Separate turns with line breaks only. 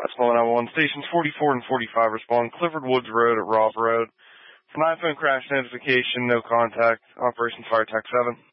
Westmoreland I-1, stations 44 and 45 respond. Clifford Woods Road at Robb Road. For an iPhone crash notification, no contact. Operation Fire Tech 7.